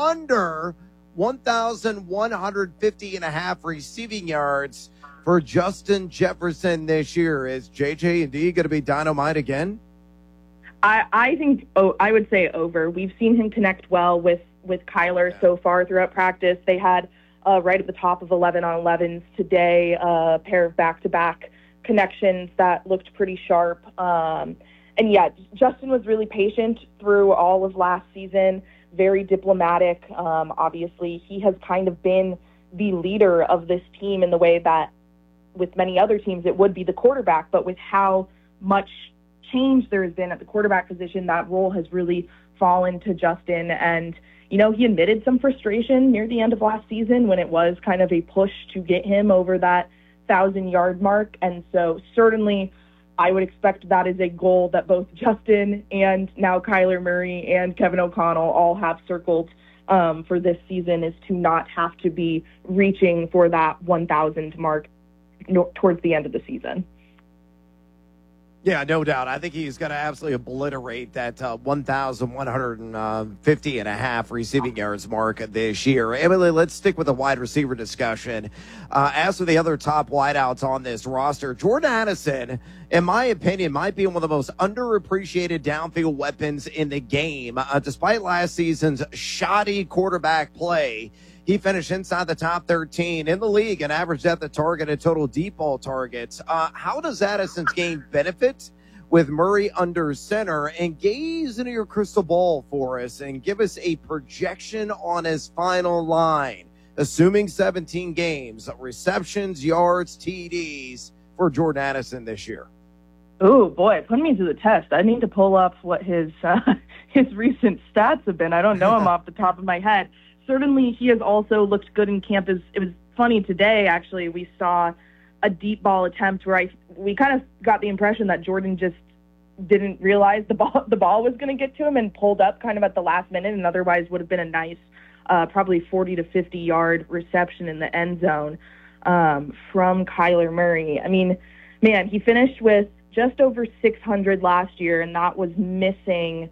under 1,150 and a half receiving yards for Justin Jefferson this year. Is JJ&D going to be dynamite again? I think I would say over. We've seen him connect well with Kyler so far throughout practice. They had right at the top of 11-on-11s today, a pair of back-to-back connections that looked pretty sharp. And yeah, Justin was really patient through all of last season, very diplomatic. Obviously, he has kind of been the leader of this team in the way that with many other teams it would be the quarterback, but with how much change there has been at the quarterback position, that role has really fallen to Justin. And, you know, he admitted some frustration near the end of last season when it was kind of a push to get him over that 1,000-yard mark. And so certainly I would expect that is a goal that both Justin and now Kyler Murray and Kevin O'Connell all have circled for this season, is to not have to be reaching for that 1,000 mark towards the end of the season. Yeah, no doubt. I think he's going to absolutely obliterate that 1,150 and a half receiving yards mark this year. Emily, let's stick with the wide receiver discussion. As for the other top wideouts on this roster, Jordan Addison, in my opinion, might be one of the most underappreciated downfield weapons in the game. Despite last season's shoddy quarterback play, he finished inside the top 13 in the league and averaged at the target and total deep ball targets. How does Addison's game benefit with Murray under center? And gaze into your crystal ball for us and give us a projection on his final line, assuming 17 games, receptions, yards, TDs for Jordan Addison this year. Oh, boy, put me to the test. I need to pull up what his recent stats have been. I don't know him off the top of my head. Certainly, he has also looked good in camp. It was funny today, actually. We saw a deep ball attempt where we kind of got the impression that Jordan just didn't realize the ball was going to get to him and pulled up kind of at the last minute, and otherwise would have been a nice probably 40 to 50-yard reception in the end zone from Kyler Murray. I mean, man, he finished with just over 600 last year, and that was missing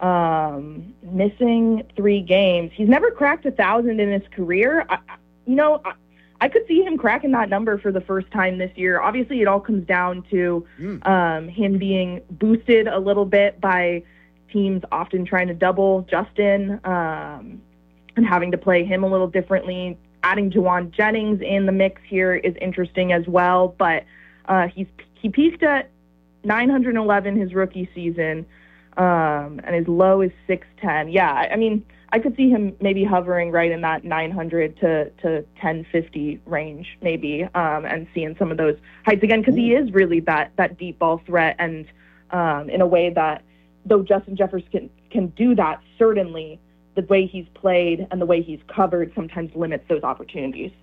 3 games. He's never cracked 1,000 in his career. I could see him cracking that number for the first time this year. Obviously, it all comes down to him being boosted a little bit by teams often trying to double Justin and having to play him a little differently. Adding Juwan Jennings in the mix here is interesting as well, but he peaked at 911 his rookie season. And his low is 610. Yeah, I mean, I could see him maybe hovering right in that 900 to 1050 range, maybe, and seeing some of those heights again, because he is really that deep ball threat, and in a way that, though Justin Jefferson can do that, certainly the way he's played and the way he's covered sometimes limits those opportunities.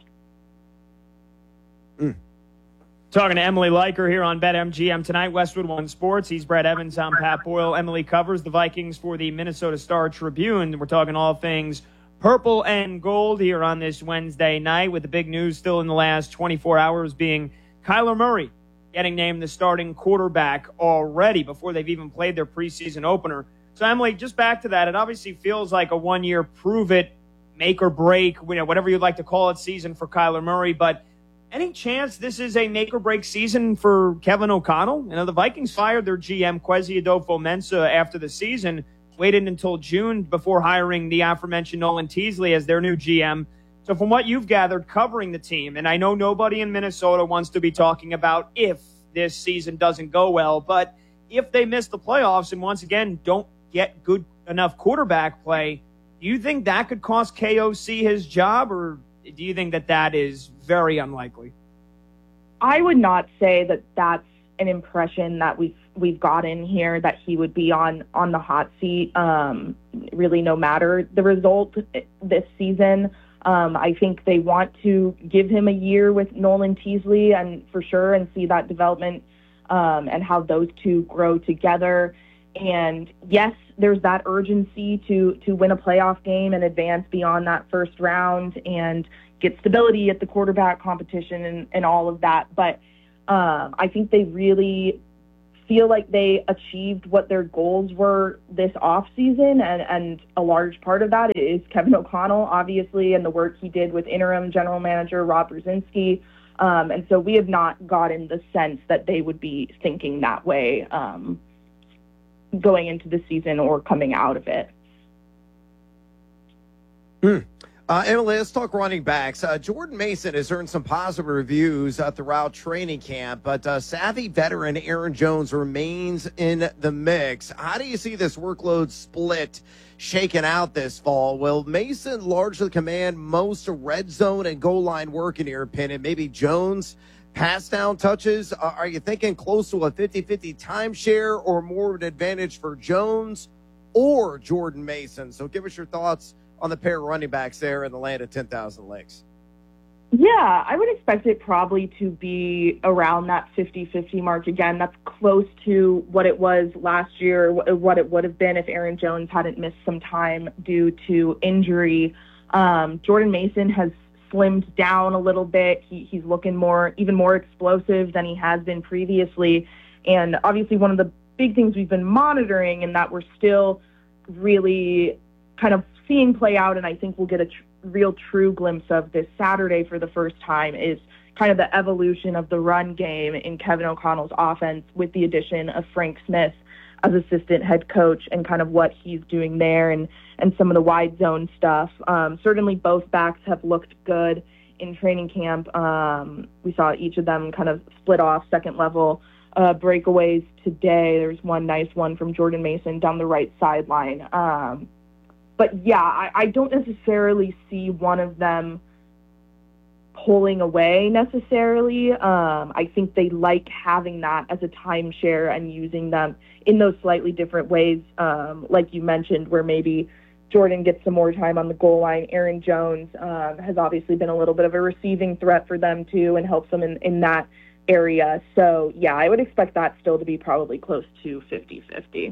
Talking to Emily Leiker here on BetMGM tonight, Westwood One Sports. He's Brett Evans. I'm Pat Boyle. Emily covers the Vikings for the Minnesota Star-Tribune. We're talking all things purple and gold here on this Wednesday night, with the big news still in the last 24 hours being Kyler Murray getting named the starting quarterback already before they've even played their preseason opener. So, Emily, just back to that, it obviously feels like a one-year prove-it, make-or-break, whatever you'd like to call it, season for Kyler Murray, but any chance this is a make-or-break season for Kevin O'Connell? The Vikings fired their GM, Kwesi Adofo-Mensah, after the season, waited until June before hiring the aforementioned Nolan Teasley as their new GM. So from what you've gathered covering the team, and I know nobody in Minnesota wants to be talking about if this season doesn't go well, but if they miss the playoffs and once again don't get good enough quarterback play, do you think that could cost KOC his job, or do you think that is very unlikely? I would not say that that's an impression that we've gotten here, that he would be on the hot seat, really no matter the result this season. I think they want to give him a year with Nolan Teasley and for sure, and see that development and how those two grow together. And yes, there's that urgency to win a playoff game and advance beyond that first round and get stability at the quarterback competition and all of that. But I think they really feel like they achieved what their goals were this offseason, and a large part of that is Kevin O'Connell, obviously, and the work he did with interim general manager Rob Brzezinski. And so we have not gotten the sense that they would be thinking that way going into the season or coming out of it. Emily, let's talk running backs. Jordan Mason has earned some positive reviews throughout training camp, but savvy veteran Aaron Jones remains in the mix. How do you see this workload split shaken out this fall? Will Mason largely command most red zone and goal line work in your opinion? Maybe Jones pass down touches? Are you thinking close to a 50-50 timeshare or more of an advantage for Jones or Jordan Mason? So give us your thoughts on the pair of running backs there in the land of 10,000 licks. Yeah, I would expect it probably to be around that 50-50 mark. Again, that's close to what it was last year, what it would have been if Aaron Jones hadn't missed some time due to injury. Jordan Mason has slimmed down a little bit. He's looking even more explosive than he has been previously. And obviously one of the big things we've been monitoring and that we're still really kind of seeing play out, and I think we'll get a real true glimpse of this Saturday for the first time, is kind of the evolution of the run game in Kevin O'Connell's offense with the addition of Frank Smith as assistant head coach and kind of what he's doing there and some of the wide zone stuff. Certainly both backs have looked good in training camp. We saw each of them kind of split off second level breakaways today. There's one nice one from Jordan Mason down the right sideline. But yeah, I don't necessarily see one of them pulling away necessarily. I think they like having that as a timeshare and using them in those slightly different ways, like you mentioned, where maybe Jordan gets some more time on the goal line. Aaron Jones has obviously been a little bit of a receiving threat for them too and helps them in that area. So yeah, I would expect that still to be probably close to 50-50.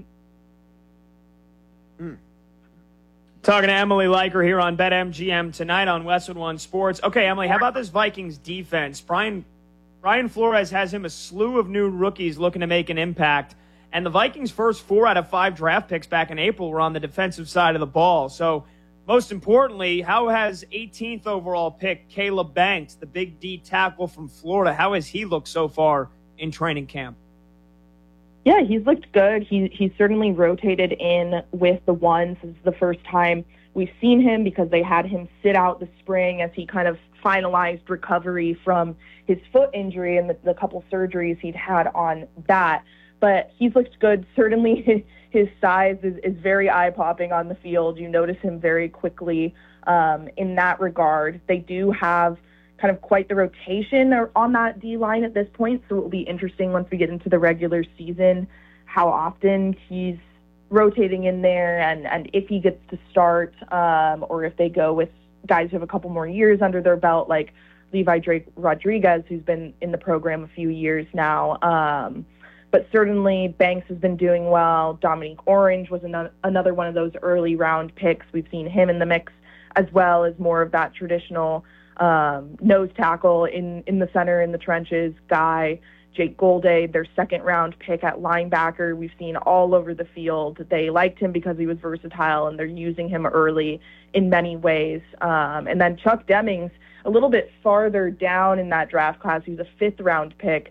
Talking to Emily Liker here on BetMGM tonight on Westwood One Sports. Okay, Emily, how about this Vikings defense? Brian Flores has him a slew of new rookies looking to make an impact. And the Vikings' first 4 out of 5 draft picks back in April were on the defensive side of the ball. So, most importantly, how has 18th overall pick Caleb Banks, the big D tackle from Florida, how has he looked so far in training camp? Yeah, he's looked good. He's certainly rotated in with the ones. This is the first time we've seen him because they had him sit out the spring as he kind of finalized recovery from his foot injury and the couple surgeries he'd had on that. But he's looked good. Certainly his size is very eye-popping on the field. You notice him very quickly in that regard. They do have kind of quite the rotation on that D-line at this point, so it will be interesting once we get into the regular season how often he's rotating in there and if he gets to start or if they go with guys who have a couple more years under their belt like Levi Drake Rodriguez, who's been in the program a few years now. But certainly Banks has been doing well. Dominique Orange was another one of those early round picks. We've seen him in the mix as well as more of that traditional nose tackle in the center, in the trenches guy. Jake Golday, their second round pick at linebacker, we've seen all over the field. They liked him because he was versatile and they're using him early in many ways. And then Chuck Demings, a little bit farther down in that draft class, he's a 5th round pick.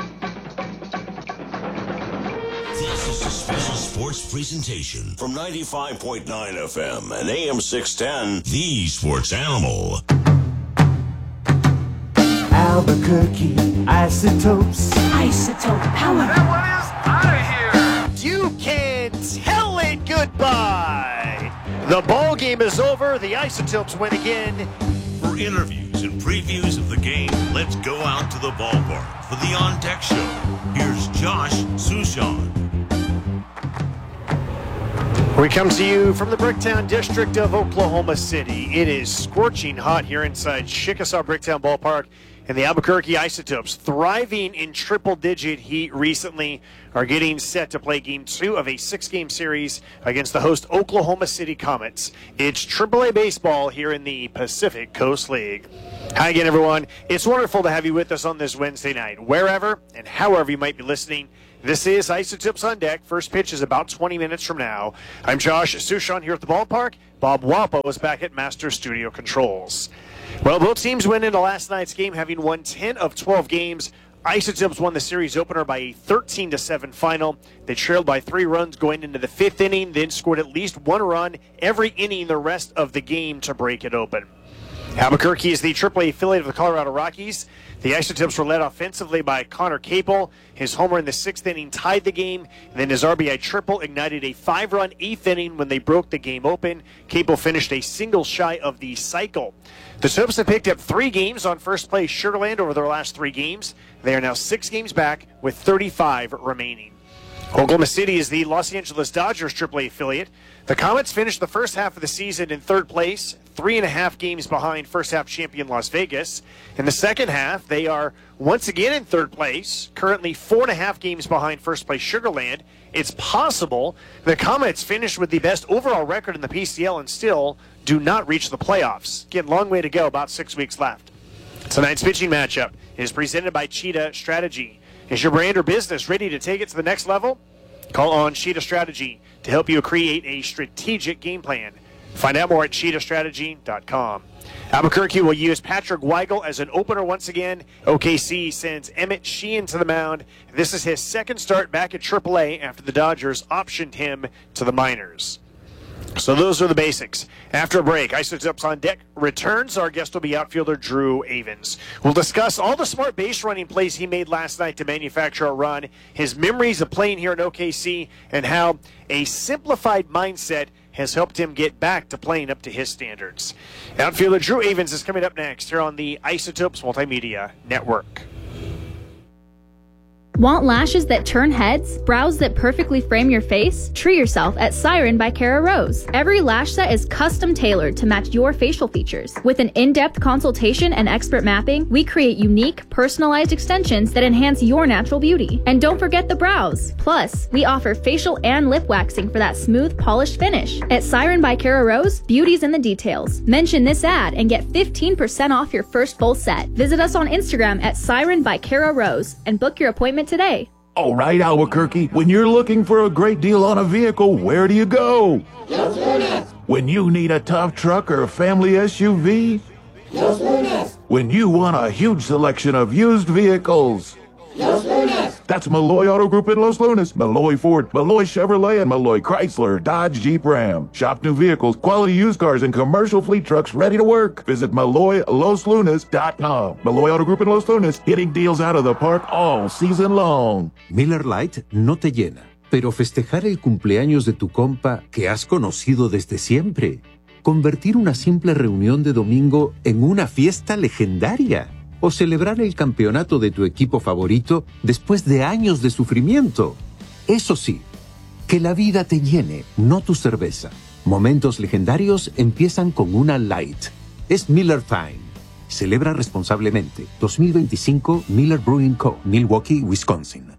This is a special sports presentation from 95.9 FM and AM 610, The Sports Animal. Albuquerque isotopes. Isotope power. That one is out of here. You can tell it goodbye. The ball game is over. The Isotopes win again. For interviews and previews of the game, let's go out to the ballpark for the On Deck Show. Here's Josh Sushan. We come to you from the Bricktown district of Oklahoma City. It is scorching hot here inside Chickasaw Bricktown Ballpark. And the Albuquerque Isotopes, thriving in triple-digit heat recently, are getting set to play Game 2 of a 6-game series against the host Oklahoma City Comets. It's AAA baseball here in the Pacific Coast League. Hi again, everyone. It's wonderful to have you with us on this Wednesday night. Wherever and however you might be listening, This is Isotopes on Deck. First pitch is about 20 minutes from now. I'm Josh Sushon here at the ballpark. Bob Wapo is back at Master Studio Controls. Well, both teams went into last night's game having won 10 of 12 games. Isotopes won the series opener by a 13-7 final. They trailed by 3 runs going into the 5th inning, then scored at least 1 run every inning the rest of the game to break it open. Albuquerque is the AAA affiliate of the Colorado Rockies. The Isotopes were led offensively by Connor Capel. His homer in the 6th inning tied the game. And then his RBI triple ignited a 5-run 8th inning when they broke the game open. Capel finished a single shy of the cycle. The Topes have picked up 3 games on first place Sugar Land over their last 3 games. They are now 6 games back with 35 remaining. Oklahoma City is the Los Angeles Dodgers AAA affiliate. The Comets finished the first half of the season in 3rd place, 3.5 games behind first half champion Las Vegas. In the second half, they are once again in 3rd place, currently 4.5 games behind first place Sugar Land. It's possible the Comets finish with the best overall record in the PCL and still do not reach the playoffs. Again, long way to go, about 6 weeks left. Tonight's pitching matchup is presented by Cheetah Strategy. Is your brand or business ready to take it to the next level? Call on Cheetah Strategy to help you create a strategic game plan. Find out more at cheetahstrategy.com. Albuquerque will use Patrick Weigel as an opener once again. OKC sends Emmett Sheehan to the mound. This is his 2nd start back at AAA after the Dodgers optioned him to the minors. So those are the basics. After a break, Isotopes on Deck returns. Our guest will be outfielder Drew Avens. We'll discuss all the smart base running plays he made last night to manufacture a run, his memories of playing here in OKC, and how a simplified mindset has helped him get back to playing up to his standards. Outfielder Drew Avens is coming up next here on the Isotopes Multimedia Network. Want lashes that turn heads? Brows that perfectly frame your face? Treat yourself at Siren by Cara Rose. Every lash set is custom tailored to match your facial features. With an in-depth consultation and expert mapping, we create unique, personalized extensions that enhance your natural beauty. And don't forget the brows. Plus, we offer facial and lip waxing for that smooth, polished finish. At Siren by Cara Rose, beauty's in the details. Mention this ad and get 15% off your first full set. Visit us on Instagram at Siren by Cara Rose and book your appointment today. All right, Albuquerque, when you're looking for a great deal on a vehicle, where do you go? Los Lunas. When you need a tough truck or a family SUV? Los Lunas. When you want a huge selection of used vehicles? Los Lunas. That's Malloy Auto Group in Los Lunas, Malloy Ford, Malloy Chevrolet, and Malloy Chrysler, Dodge, Jeep, Ram. Shop new vehicles, quality used cars, and commercial fleet trucks ready to work. Visit MalloyLosLunas.com. Malloy Auto Group in Los Lunas, hitting deals out of the park all season long. Miller Lite no te llena, pero festejar el cumpleaños de tu compa que has conocido desde siempre. Convertir una simple reunión de domingo en una fiesta legendaria. O celebrar el campeonato de tu equipo favorito después de años de sufrimiento. Eso sí, que la vida te llene, no tu cerveza. Momentos legendarios empiezan con una Light. Es Miller Time. Celebra responsablemente. 2025 Miller Brewing Co., Milwaukee, Wisconsin.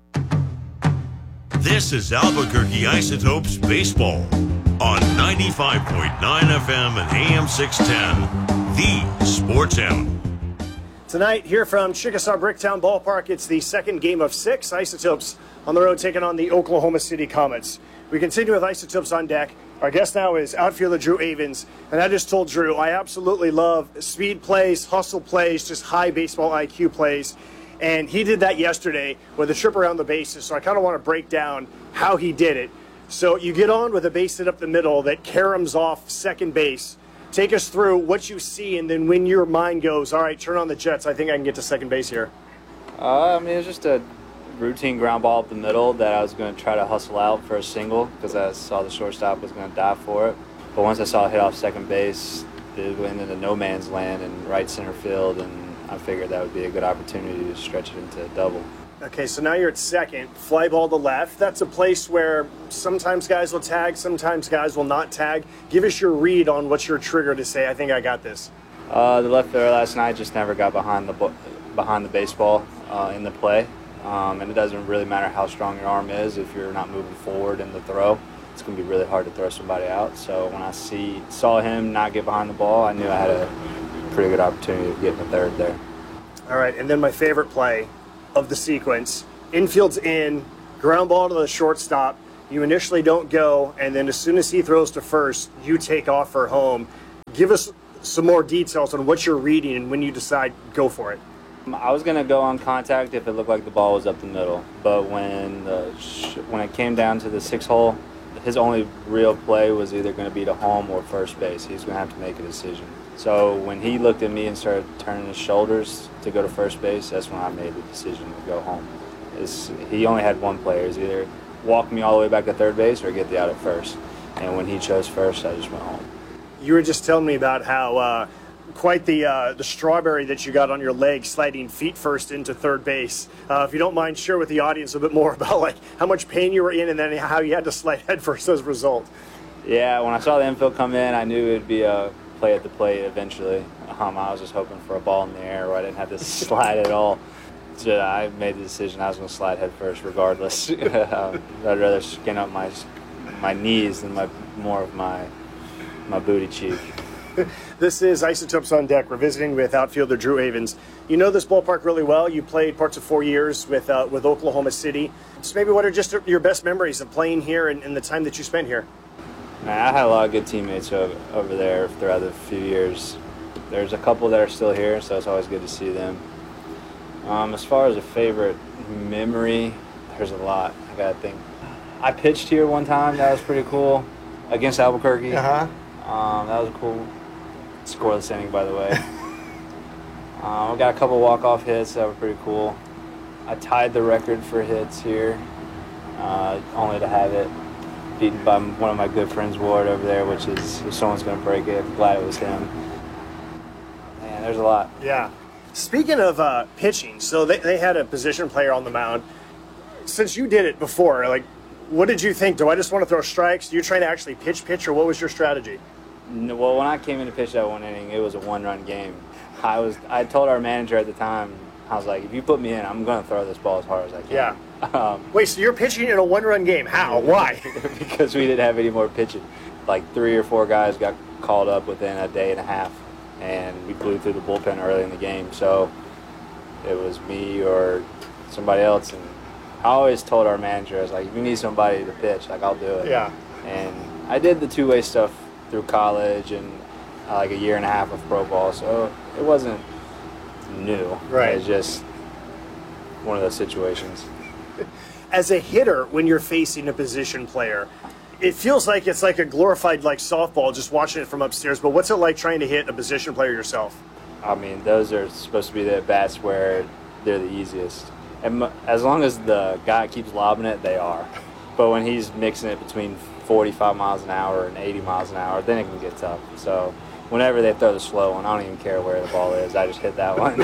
This is Albuquerque Isotopes Baseball on 95.9 FM and AM 610, the Sports Animal. Tonight, here from Chickasaw Bricktown Ballpark, it's the 2nd game of 6. Isotopes on the road taking on the Oklahoma City Comets. We continue with Isotopes on Deck. Our guest now is outfielder Drew Avens. And I just told Drew, I absolutely love speed plays, hustle plays, just high baseball IQ plays. And he did that yesterday with a trip around the bases. So I kind of want to break down how he did it. So you get on with a base hit up the middle that caroms off second base. Take us through what you see, and then when your mind goes, all right, turn on the jets, I think I can get to second base here. It was just a routine ground ball up the middle that I was going to try to hustle out for a single because I saw the shortstop was going to dive for it. But once I saw it hit off second base, it went into no man's land and right center field, and I figured that would be a good opportunity to stretch it into a double. Okay, so now you're at second, fly ball to left. That's a place where sometimes guys will tag, sometimes guys will not tag. Give us your read on what's your trigger to say, I think I got this. The left fielder last night just never got behind the baseball in the play. And it doesn't really matter how strong your arm is. If you're not moving forward in the throw, it's going to be really hard to throw somebody out. So when I saw him not get behind the ball, I knew I had a pretty good opportunity to get in the third there. All right, and then my favorite play of the sequence. Infield's in, ground ball to the shortstop. You initially don't go, and then as soon as he throws to first, you take off for home. Give us some more details on what you're reading and when you decide go for it. I was going to go on contact if it looked like the ball was up the middle, but when it came down to the 6-hole, his only real play was either going to be to home or first base. He was going to have to make a decision. So when he looked at me and started turning his shoulders to go to first base, that's when I made the decision to go home. He only had one play. It was either walk me all the way back to third base or get the out at first. And when he chose first, I just went home. You were just telling me about how quite the strawberry that you got on your leg sliding feet first into third base. If you don't mind, share with the audience a bit more about like how much pain you were in and then how you had to slide head first as a result. Yeah, when I saw the infield come in, I knew it would be a play at the plate eventually. I was just hoping for a ball in the air where I didn't have to slide at all. So I made the decision I was going to slide head first regardless. I'd rather skin up my knees than more of my booty cheek. This is Isotopes on Deck. We're visiting with outfielder Drew Avens. You know this ballpark really well. You played parts of 4 years with Oklahoma City. So maybe what are just your best memories of playing here and the time that you spent here? I had a lot of good teammates over there throughout the few years. There's a couple that are still here, so it's always good to see them. As far as a favorite memory, there's a lot. I got to think. I pitched here one time. That was pretty cool. Against Albuquerque. Uh-huh. That was a cool scoreless inning, by the way. I got a couple walk-off hits that were pretty cool. I tied the record for hits here, only to have it beaten by one of my good friends, Ward, over there, which is, if someone's going to break it, I'm glad it was him. Man, there's a lot. Yeah. Speaking of pitching, so they had a position player on the mound. Since you did it before, like, what did you think? Do I just want to throw strikes? Do you try to actually pitch, or what was your strategy? No, well, when I came in to pitch that one inning, it was a one-run game. I told our manager at the time, I was like, if you put me in, I'm going to throw this ball as hard as I can. Yeah. Wait, so you're pitching in a one-run game. How? Why? Because we didn't have any more pitching. Like 3 or 4 guys got called up within a day and a half, and we blew through the bullpen early in the game. So it was me or somebody else. And I always told our manager, I was like, if you need somebody to pitch, like, I'll do it. Yeah. And I did the two-way stuff through college and like a year and a half of pro ball, so it wasn't new. Right. It's just one of those situations. As a hitter, when you're facing a position player, it feels like it's like a glorified like softball, just watching it from upstairs. But what's it like trying to hit a position player yourself? I mean, those are supposed to be the at-bats where they're the easiest. And as long as the guy keeps lobbing it, they are. But when he's mixing it between 45 miles an hour and 80 miles an hour, then it can get tough. So whenever they throw the slow one, I don't even care where the ball is. I just hit that one.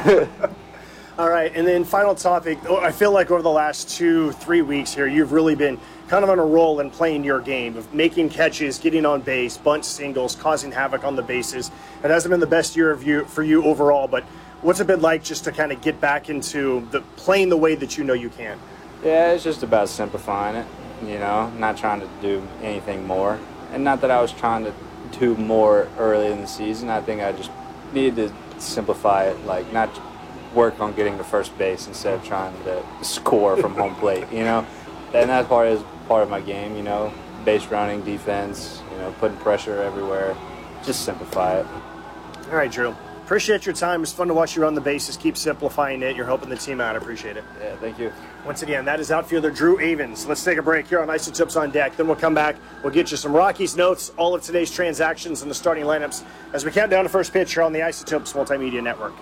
All right, and then final topic. I feel like over the last 2-3 weeks here, you've really been kind of on a roll and playing your game of making catches, getting on base, bunt singles, causing havoc on the bases. It hasn't been the best year for you overall, but what's it been like just to kind of get back into playing the way that you know you can? Yeah, it's just about simplifying it, you know, not trying to do anything more. And not that I was trying to do more early in the season. I think I just needed to simplify it, like not work on getting to first base instead of trying to score from home plate, you know. And that part is part of my game, you know, base running, defense, you know, putting pressure everywhere. Just simplify it. All right, Drew. Appreciate your time. It's fun to watch you run the bases. Keep simplifying it. You're helping the team out. I appreciate it. Yeah, thank you. Once again, that is outfielder Drew Avens. Let's take a break here on Isotopes on Deck. Then we'll come back. We'll get you some Rockies notes, all of today's transactions, and the starting lineups as we count down to first pitch here on the Isotopes Multimedia Network.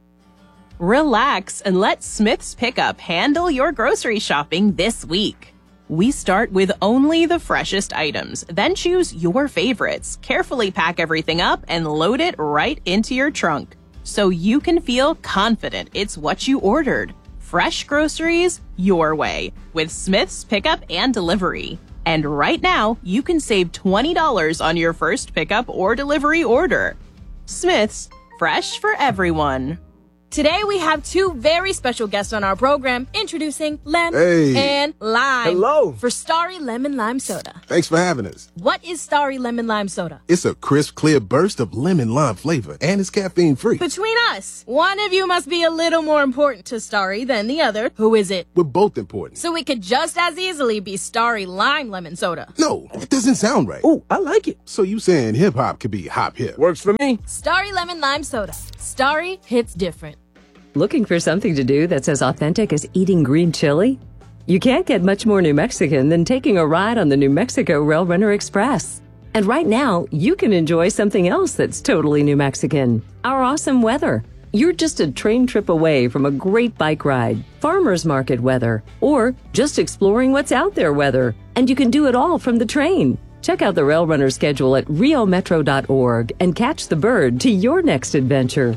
Relax and let Smith's Pickup handle your grocery shopping this week. We start with only the freshest items, then choose your favorites, carefully pack everything up, and load it right into your trunk so you can feel confident it's what you ordered. Fresh groceries your way with Smith's Pickup and Delivery. And right now, you can save $20 on your first pickup or delivery order. Smith's, fresh for everyone. Today we have two very special guests on our program. Introducing Lem and Lime. Hello. For Starry Lemon Lime Soda. Thanks for having us. What is Starry Lemon Lime Soda? It's a crisp, clear burst of lemon lime flavor, and it's caffeine free. Between us, one of you must be a little more important to Starry than the other. Who is it? We're both important. So it could just as easily be Starry Lime Lemon Soda. No, that doesn't sound right. Oh, I like it. So you saying hip hop could be hop hip? Works for me. Starry Lemon Lime Soda. Starry hits different. Looking for something to do that's as authentic as eating green chili? You can't get much more New Mexican than taking a ride on the New Mexico Rail Runner Express. And right now, you can enjoy something else that's totally New Mexican. Our awesome weather. You're just a train trip away from a great bike ride, farmers market weather, or just exploring what's out there weather. And you can do it all from the train. Check out the Rail Runner schedule at riometro.org and catch the bird to your next adventure.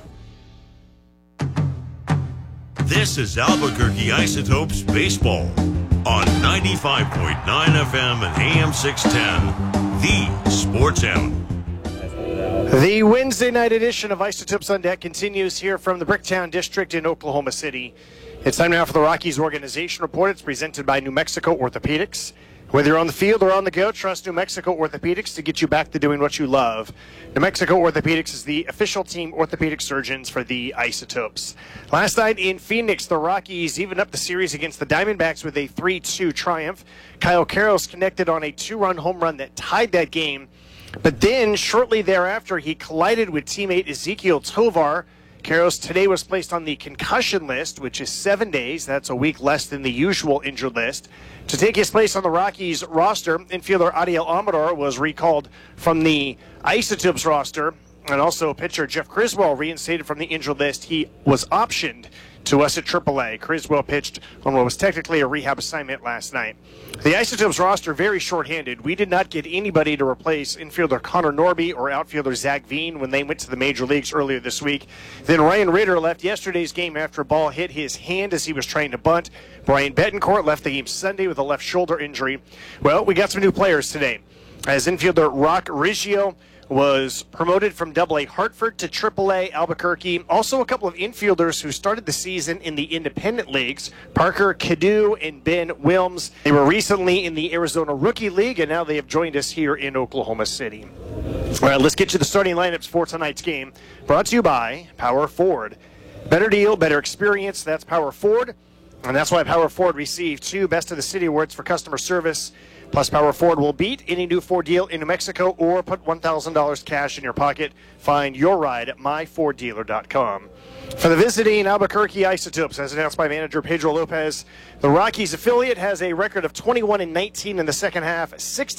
This is Albuquerque Isotopes Baseball on 95.9 FM and AM 610, the Sports Animal. The Wednesday night edition of Isotopes on Deck continues here from the Bricktown District in Oklahoma City. It's time now for the Rockies Organization Report. It's presented by New Mexico Orthopedics. Whether you're on the field or on the go, trust New Mexico Orthopedics to get you back to doing what you love. New Mexico Orthopedics is the official team orthopedic surgeons for the Isotopes. Last night in Phoenix, the Rockies evened up the series against the Diamondbacks with a 3-2 triumph. Kyle Karros connected on a 2-run home run that tied that game. But then, shortly thereafter, he collided with teammate Ezekiel Tovar. Karros today was placed on the concussion list, which is 7 days. That's a week less than the usual injured list. To take his place on the Rockies roster, infielder Adiel Amador was recalled from the Isotopes roster. And also pitcher Jeff Criswell reinstated from the injured list. He was optioned to us at AAA. Criswell pitched on what was technically a rehab assignment last night. The Isotopes roster very shorthanded. We did not get anybody to replace infielder Connor Norby or outfielder Zach Veen when they went to the major leagues earlier this week. Then Ryan Ritter left yesterday's game after a ball hit his hand as he was trying to bunt. Brian Betancourt left the game Sunday with a left shoulder injury. Well, we got some new players today. As infielder Rock Riggio was promoted from AA Hartford to AAA Albuquerque. Also a couple of infielders who started the season in the independent leagues, Parker Cadu and Ben Wilms. They were recently in the Arizona Rookie League, and now they have joined us here in Oklahoma City. All right, let's get you the starting lineups for tonight's game. Brought to you by Power Ford. Better deal, better experience. That's Power Ford. And that's why Power Ford received 2 Best of the City awards for customer service. Plus, Power Ford will beat any new Ford deal in New Mexico or put $1,000 cash in your pocket. Find your ride at myforddealer.com. For the visiting Albuquerque Isotopes, as announced by manager Pedro Lopez, the Rockies affiliate has a record of 21-19 in the second half,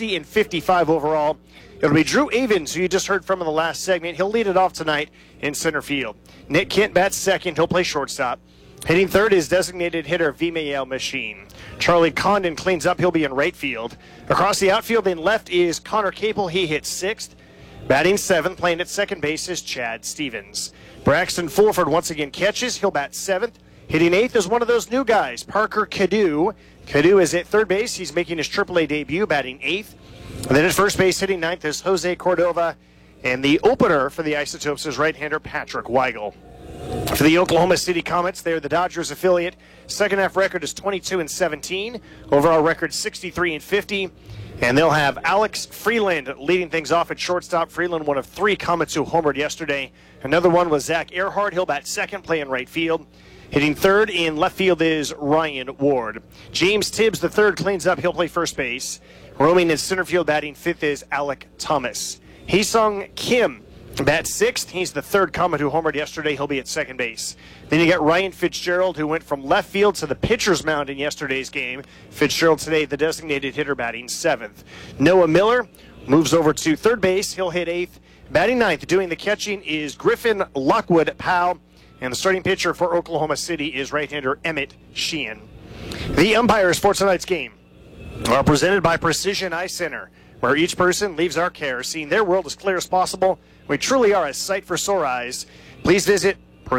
60-55 overall. It'll be Drew Avens, who you just heard from in the last segment. He'll lead it off tonight in center field. Nick Kent bats second. He'll play shortstop. Hitting third is designated hitter Vimael Machine. Charlie Condon cleans up. He'll be in right field. Across the outfield in left is Connor Capel. He hits sixth. Batting seventh, playing at second base is Chad Stevens. Braxton Fulford once again catches. He'll bat seventh. Hitting eighth is one of those new guys, Parker Cadu. Cadu is at third base. He's making his AAA debut, batting eighth. And then at first base, hitting ninth is Jose Cordova. And the opener for the Isotopes is right-hander Patrick Weigel. For the Oklahoma City Comets, they're the Dodgers affiliate. Second half record is 22-17. Overall record 63-50. And they'll have Alex Freeland leading things off at shortstop. Freeland, one of 3 Comets who homered yesterday. Another one was Zach Earhart. He'll bat second, playing right field. Hitting third in left field is Ryan Ward. James Tibbs, the third, cleans up. He'll play first base. Roaming in center field, batting fifth is Alec Thomas. Hee-Sung Kim bats sixth. He's the third Comet who homered yesterday. He'll be at second base. Then you got Ryan Fitzgerald, who went from left field to the pitcher's mound in yesterday's game. Fitzgerald today, the designated hitter, batting seventh. Noah Miller moves over to third base. He'll hit eighth. Batting ninth, doing the catching, is Griffin Lockwood Powell. And the starting pitcher for Oklahoma City is right-hander Emmett Sheehan. The umpires for tonight's game are presented by Precision Eye Center, where each person leaves our care, seeing their world as clear as possible. We truly are a sight for sore eyes. Please visit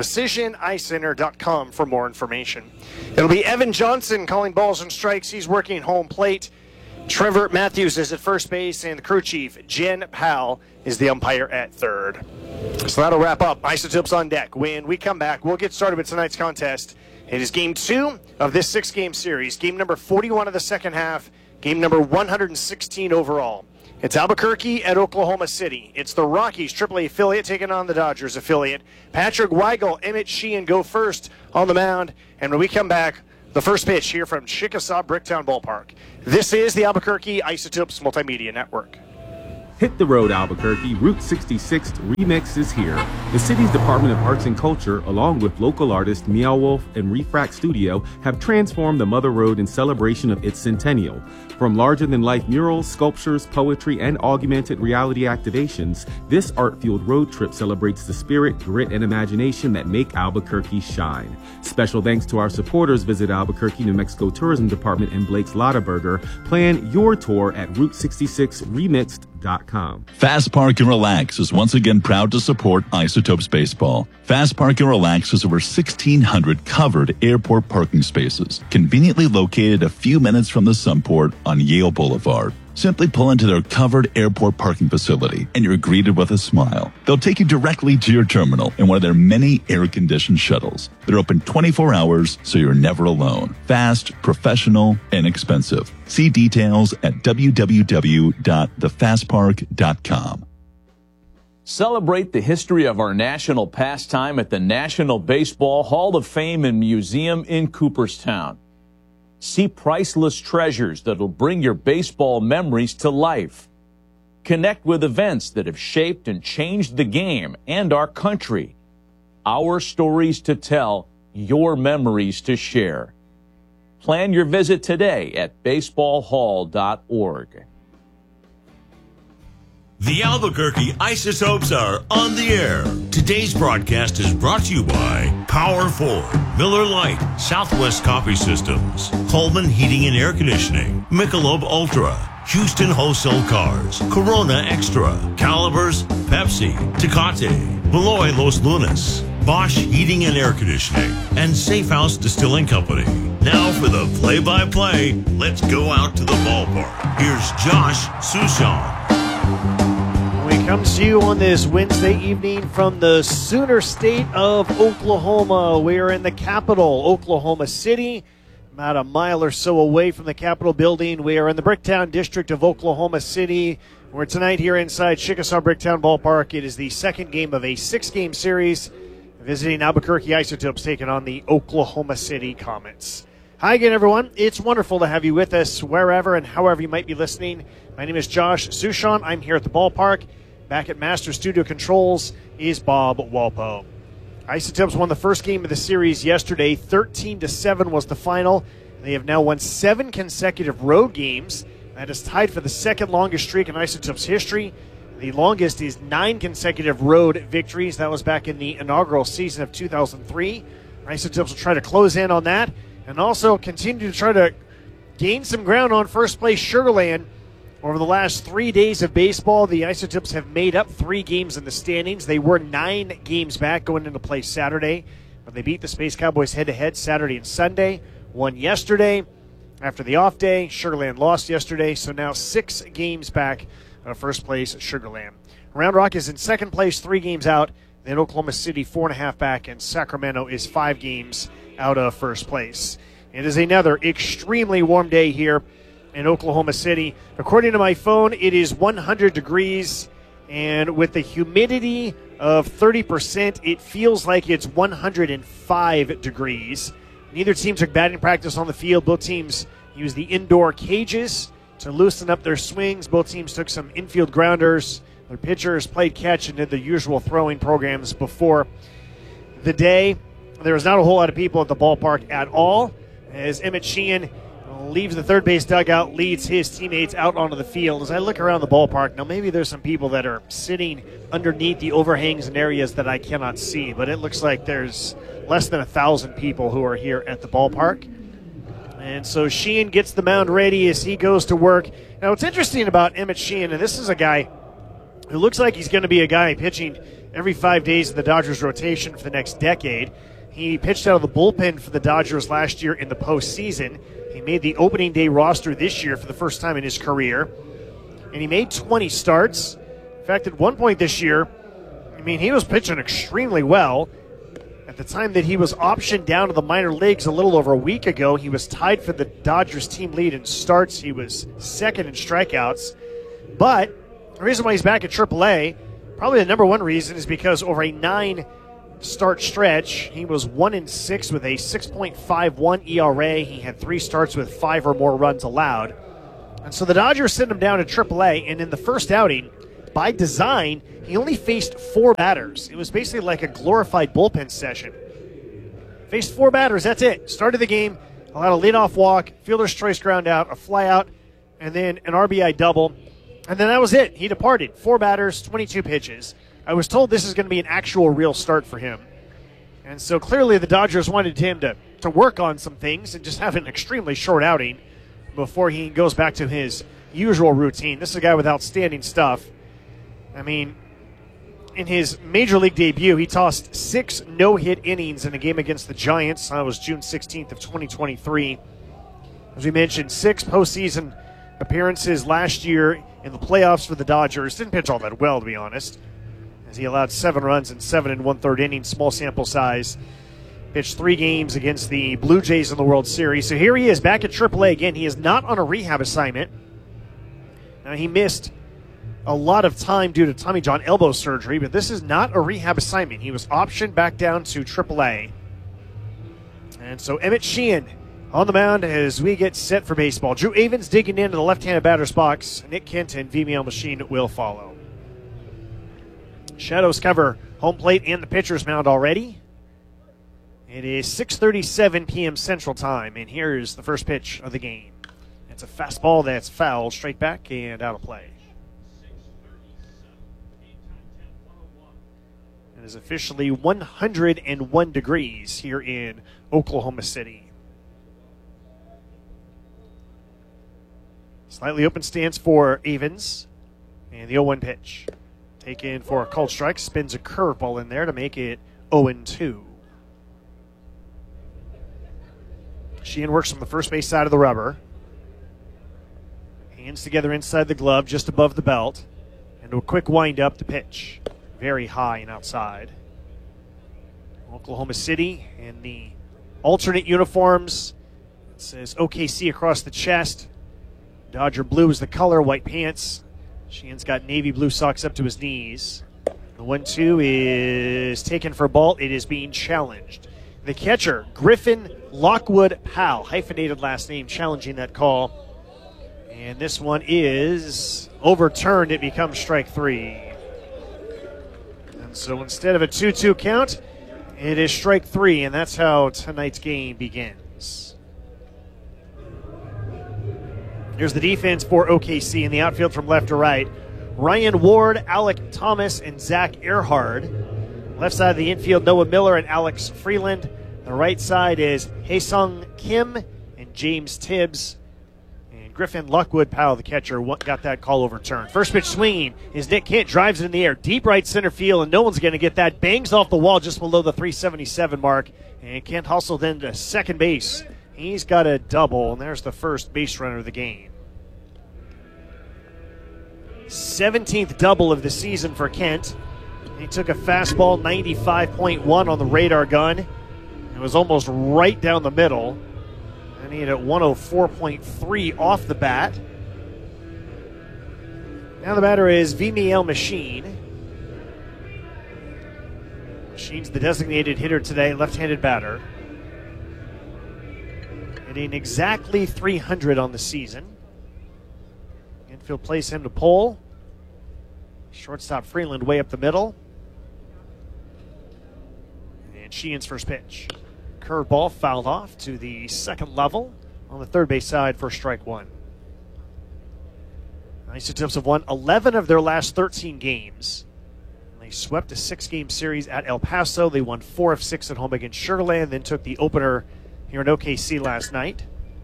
PrecisionEyeCenter.com for more information. It'll be Evan Johnson calling balls and strikes. He's working home plate. Trevor Matthews is at first base, and the crew chief, Jen Powell, is the umpire at third. So that'll wrap up Isotopes on Deck. When we come back, we'll get started with tonight's contest. It is game 2 of this 6-game series, game number 41 of the second half, game number 116 overall. It's Albuquerque at Oklahoma City. It's the Rockies AAA affiliate taking on the Dodgers affiliate. Patrick Weigel, Emmett Sheehan go first on the mound. And when we come back, the first pitch here from Chickasaw Bricktown Ballpark. This is the Albuquerque Isotopes Multimedia Network. Hit the road, Albuquerque. Route 66 Remix is here. The city's Department of Arts and Culture, along with local artists Meow Wolf and Refract Studio, have transformed the Mother Road in celebration of its centennial. From larger-than-life murals, sculptures, poetry, and augmented reality activations, this art-fueled road trip celebrates the spirit, grit, and imagination that make Albuquerque shine. Special thanks to our supporters. Visit Albuquerque, New Mexico Tourism Department and Blake's Lottaburger. Plan your tour at Route66remixed.com. Fast Park and Relax is once again proud to support Isotopes Baseball. Fast Park and Relax has over 1,600 covered airport parking spaces, conveniently located a few minutes from the Sunport on Yale Boulevard. Simply pull into their covered airport parking facility and you're greeted with a smile. They'll take you directly to your terminal in one of their many air-conditioned shuttles. They're open 24 hours, so you're never alone. Fast, professional, inexpensive. See details at www.thefastpark.com. Celebrate the history of our national pastime at the National Baseball Hall of Fame and Museum in Cooperstown. See priceless treasures that'll bring your baseball memories to life. Connect with events that have shaped and changed the game and our country. Our stories to tell, your memories to share. Plan your visit today at baseballhall.org. The Albuquerque Isotopes are on the air. Today's broadcast is brought to you by Power Ford, Miller Lite, Southwest Coffee Systems, Coleman Heating and Air Conditioning, Michelob Ultra, Houston Wholesale Cars, Corona Extra, Calibers, Pepsi, Tecate, Beloy Los Lunas, Bosch Heating and Air Conditioning, and Safe House Distilling Company. Now for the play-by-play, let's go out to the ballpark. Here's Josh Sushan. We come to you on this Wednesday evening from the Sooner State of Oklahoma. We are in the capital, Oklahoma City, about a mile or so away from the Capitol building. We are in the Bricktown district of Oklahoma City. We're tonight here inside Chickasaw Bricktown Ballpark. It is the second game of a 6-game series, visiting Albuquerque Isotopes taking on the Oklahoma City Comets. Hi again, everyone. It's wonderful to have you with us wherever and however you might be listening. My name is Josh Sushan. I'm here at the ballpark. Back at Master Studio Controls is Bob Walpo. Isotopes won the first game of the series yesterday. 13-7 was the final. They have now won 7 consecutive road games. That is tied for the second longest streak in Isotopes history. The longest is 9 consecutive road victories. That was back in the inaugural season of 2003. Isotopes will try to close in on that and also continue to try to gain some ground on first place Sugar Land. Over the last 3 days of baseball, the Isotopes have made up 3 games in the standings. They were 9 games back going into play Saturday, but they beat the Space Cowboys head-to-head Saturday and Sunday. Won yesterday after the off day. Sugar Land lost yesterday, so now 6 games back of first place Sugar Land. Round Rock is in second place, 3 games out. Then Oklahoma City 4.5 back, and Sacramento is 5 games out of first place. It is another extremely warm day here in Oklahoma City. According to my phone, it is 100 degrees, and with the humidity of 30%, it feels like it's 105 degrees. Neither team took batting practice on the field. Both teams used the indoor cages to loosen up their swings. Both teams took some infield grounders. Their pitchers played catch and did the usual throwing programs before the day. There was not a whole lot of people at the ballpark at all, as Emmett Sheehan leaves the third base dugout, leads his teammates out onto the field. As I look around the ballpark, now maybe there's some people that are sitting underneath the overhangs in areas that I cannot see, but it looks like there's less than 1,000 people who are here at the ballpark. And so Sheehan gets the mound ready as he goes to work. Now what's interesting about Emmett Sheehan, and this is a guy who looks like he's going to be a guy pitching every 5 days of the Dodgers rotation for the next decade. He pitched out of the bullpen for the Dodgers last year in the postseason. He made the opening day roster this year for the first time in his career, and he made 20 starts. In fact, at one point this year, he was pitching extremely well. At the time that he was optioned down to the minor leagues a little over a week ago, he was tied for the Dodgers team lead in starts. He was second in strikeouts. But the reason why he's back at AAA, probably the number one reason, is because over a 9-start stretch, he was 1-6 with a 6.51 ERA. He had 3 starts with 5 or more runs allowed. And so the Dodgers sent him down to AAA, and in the first outing, by design, he only faced 4 batters. It was basically like a glorified bullpen session. Faced 4 batters, that's it. Started the game, allowed a leadoff walk, fielder's choice ground out, a fly out, and then an RBI double. And then that was it. He departed. 4 batters, 22 pitches. I was told this is going to be an actual real start for him. And so clearly the Dodgers wanted him to work on some things and just have an extremely short outing before he goes back to his usual routine. This is a guy with outstanding stuff. In his major league debut, he tossed 6 no-hit innings in a game against the Giants. That was June 16th of 2023. As we mentioned, 6 postseason appearances last year in the playoffs for the Dodgers. Didn't pitch all that well, to be honest, as he allowed 7 runs in 7 1/3 innings, small sample size. Pitched 3 games against the Blue Jays in the World Series. So here he is back at AAA again. He is not on a rehab assignment. Now, he missed a lot of time due to Tommy John elbow surgery, but this is not a rehab assignment. He was optioned back down to AAA. And so Emmett Sheehan on the mound as we get set for baseball. Drew Avens digging into the left-handed batter's box. Nick Kent and VML Machine will follow. Shadows cover home plate and the pitcher's mound already. It is 6:37 p.m. Central Time, and here's the first pitch of the game. It's a fastball that's fouled straight back and out of play. It is officially 101 degrees here in Oklahoma City. Slightly open stance for Avens. And the 0-1 pitch. Taken for a called strike. Spins a curveball in there to make it 0-2. Sheehan works from the first base side of the rubber. Hands together inside the glove, just above the belt. And a quick wind up to pitch. Very high and outside. Oklahoma City in the alternate uniforms. It says OKC across the chest. Dodger blue is the color, white pants. Sheehan's got navy blue socks up to his knees. The 1-2 is taken for a ball. It is being challenged. The catcher, Griffin Lockwood Powell, hyphenated last name, challenging that call. And this one is overturned. It becomes strike 3. And so instead of a 2-2 count, it is strike 3, and that's how tonight's game begins. Here's the defense for OKC in the outfield from left to right. Ryan Ward, Alec Thomas, and Zach Earhard. Left side of the infield, Noah Miller and Alex Freeland. The right side is Haesung Kim and James Tibbs. And Griffin Lockwood Powell, the catcher, got that call overturned. First pitch swinging is Nick Kent, drives it in the air, deep right center field, and no one's going to get that. Bangs off the wall just below the 377 mark. And Kent hustled into second base. He's got a double, and there's the first base runner of the game. 17th double of the season for Kent. He took a fastball 95.1 on the radar gun. It was almost right down the middle. And he hit at 104.3 off the bat. Now the batter is VML Machine. Machine's the designated hitter today, left-handed batter. Hitting exactly 300 on the season. Infield plays him to pull. Shortstop Freeland way up the middle. And Sheehan's first pitch. Curveball fouled off to the second level on the third base side for strike 1. Isotopes have won 11 of their last 13 games. They swept a 6-game series at El Paso. They won 4 of 6 at home against Sugar Land, then took the opener here in OKC last night.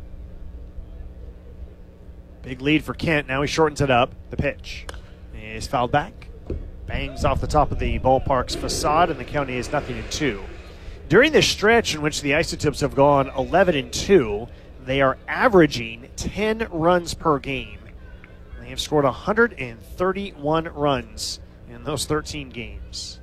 Big lead for Kent. Now he shortens it up. The pitch is fouled back. Bangs off the top of the ballpark's facade, and the count is 0-2. During this stretch in which the Isotopes have gone 11-2, They are averaging 10 runs per game. They have scored 131 runs in those 13 games.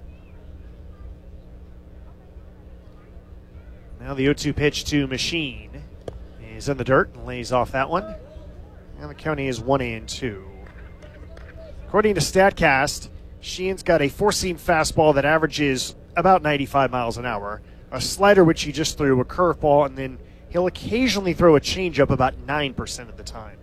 Now the 0-2 pitch to Machine is in the dirt and lays off that one. And the county is 1-2. According to StatCast, Sheehan's got a four-seam fastball that averages about 95 miles an hour, a slider which he just threw, a curveball, and then he'll occasionally throw a changeup about 9% of the time.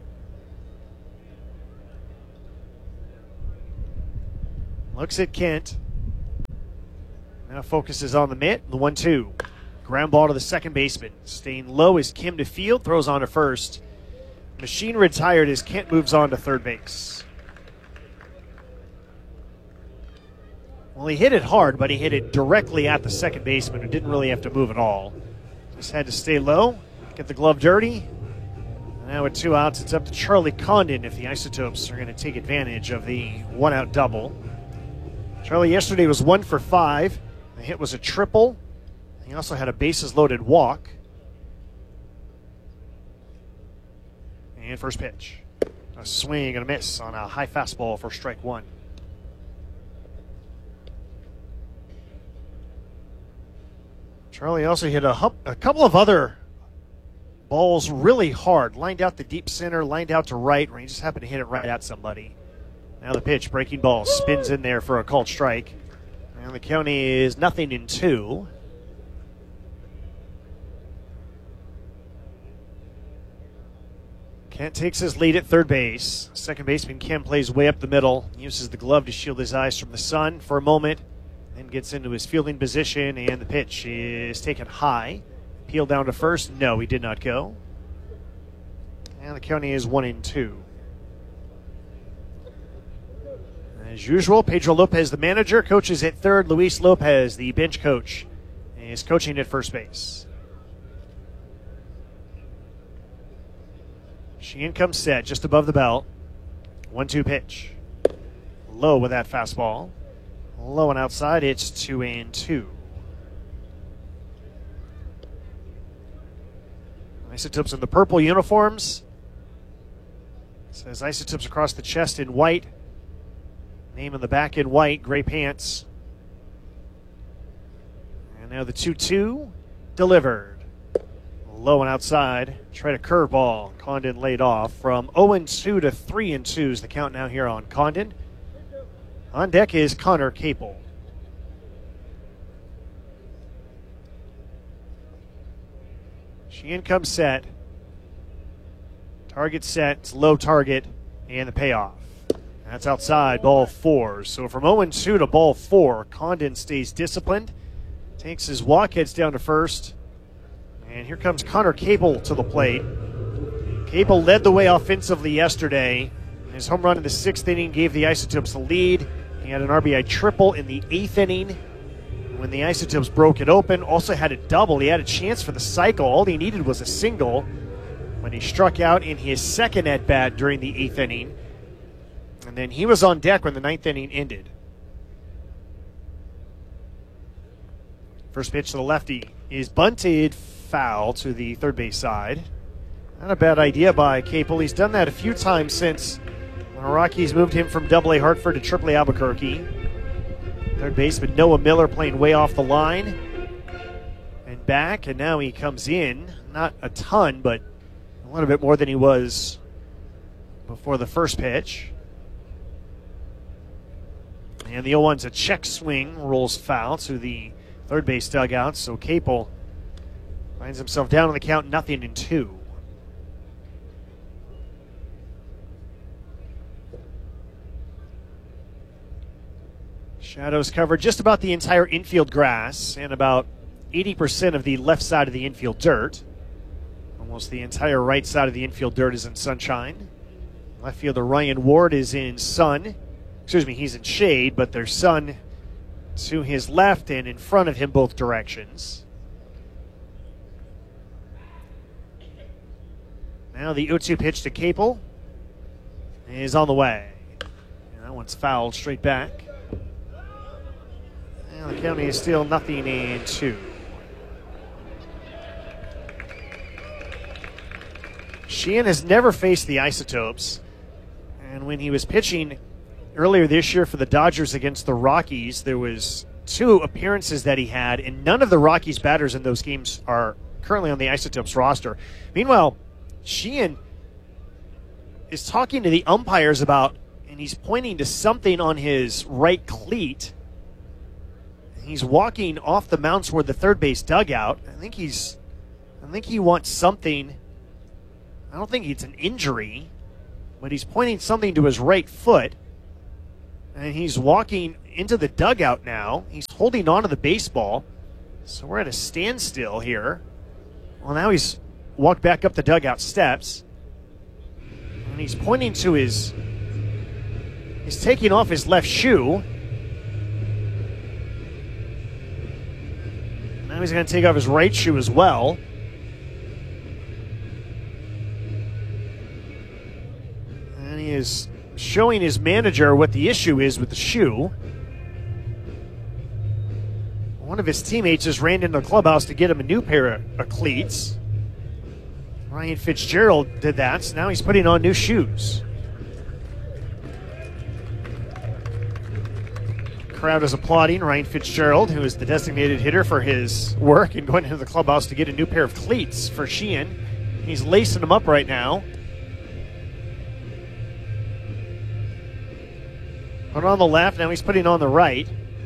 Looks at Kent. Now focuses on the mitt. The 1-2. Ground ball to the second baseman. Staying low is Kim to field. Throws on to first. Machine retired as Kent moves on to third base. Well, he hit it hard, but he hit it directly at the second baseman, who didn't really have to move at all. Just had to stay low, get the glove dirty. Now with 2 outs, it's up to Charlie Condon if the Isotopes are going to take advantage of the 1-out double. Charlie yesterday was 1 for 5. The hit was a triple. He also had a bases-loaded walk. And first pitch. A swing and a miss on a high fastball for strike one. Charlie also hit a couple of other balls really hard. Lined out to deep center, lined out to right, where he just happened to hit it right at somebody. Now the pitch, breaking ball, spins in there for a called strike. And the county is 0-2. Kent takes his lead at third base. Second baseman Kim plays way up the middle, uses the glove to shield his eyes from the sun for a moment, then gets into his fielding position, and the pitch is taken high. Peeled down to first. No, he did not go. And the county is 1-2. As usual, Pedro Lopez, the manager, coaches at third. Luis Lopez, the bench coach, is coaching at first base. Sheehan comes set just above the belt. 1-2 pitch. Low with that fastball. Low and outside, it's 2-2. Isotopes in the purple uniforms. It says Isotopes across the chest in white. Name on the back in white, gray pants. And now the 2-2 delivered. Low and outside. Tried a curveball. Condon laid off. From 0-2 to 3-2 is the count now here on Condon. On deck is Connor Capel. Sheehan comes set. Target set. It's low target. And the payoff. That's outside, ball 4. So from 0-2 to ball 4, Condon stays disciplined. Takes his walk, heads down to first. And here comes Connor Capel to the plate. Capel led the way offensively yesterday. His home run in the 6th inning gave the Isotopes the lead. He had an RBI triple in the 8th inning when the Isotopes broke it open. Also had a double. He had a chance for the cycle. All he needed was a single when he struck out in his second at-bat during the 8th inning. And then he was on deck when the 9th inning ended. First pitch to the lefty is bunted foul to the third base side. Not a bad idea by Capel. He's done that a few times since the Rockies moved him from AA Hartford to AAA Albuquerque. Third baseman Noah Miller playing way off the line and back, and now he comes in. Not a ton, but a little bit more than he was before the first pitch. And the 0-1's a check swing, rolls foul to the third base dugout. So Capel finds himself down on the count, 0-2. Shadows cover just about the entire infield grass and about 80% of the left side of the infield dirt. Almost the entire right side of the infield dirt is in sunshine. Left fielder Ryan Ward is in sun. Excuse me, he's in shade, but there's sun to his left and in front of him both directions. Now the 0-2 pitch to Capel is on the way. And that one's fouled straight back. And the county is still 0-2. Sheehan has never faced the Isotopes. And when he was pitching earlier this year for the Dodgers against the Rockies, there was 2 appearances that he had, and none of the Rockies batters in those games are currently on the Isotopes roster. Meanwhile, Sheehan is talking to the umpires about, and he's pointing to something on his right cleat. He's walking off the mound toward the third base dugout. I think he wants something. I don't think it's an injury, but he's pointing something to his right foot. And he's walking into the dugout now. He's holding on to the baseball. So we're at a standstill here. Well, now he's walked back up the dugout steps. And he's pointing to he's taking off his left shoe. Now he's going to take off his right shoe as well. And he is showing his manager what the issue is with the shoe. One of his teammates just ran into the clubhouse to get him a new pair of cleats. Ryan Fitzgerald did that, so now he's putting on new shoes. Crowd is applauding Ryan Fitzgerald, who is the designated hitter for his work, and going into the clubhouse to get a new pair of cleats for Sheehan. He's lacing them up right now. Put on the left, now he's putting on the right.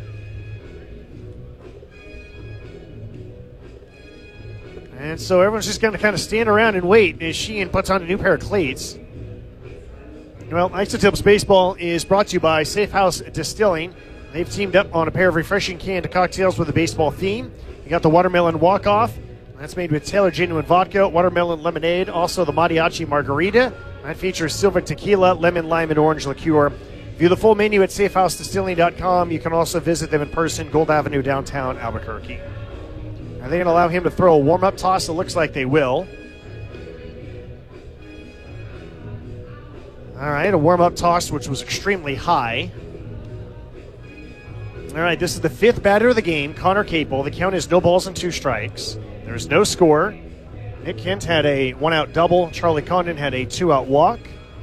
And so everyone's just going to kind of stand around and wait as Sheehan puts on a new pair of cleats. Well, Isotopes Baseball is brought to you by Safe House Distilling. They've teamed up on a pair of refreshing canned cocktails with a baseball theme. You got the Watermelon Walk-Off. That's made with Taylor Genuine Vodka, Watermelon Lemonade, also the Mariachi Margarita. That features Silva Tequila, Lemon, Lime, and Orange Liqueur. View the full menu at safehousedistilling.com. You can also visit them in person, Gold Avenue, downtown Albuquerque. Are they going to allow him to throw a warm-up toss? It looks like they will. All right, a warm-up toss, which was extremely high. All right, this is the 5th batter of the game, Connor Capel. The count is 0 2 There's no score. Nick Kent had a 1-out double. Charlie Condon had a 2-out walk.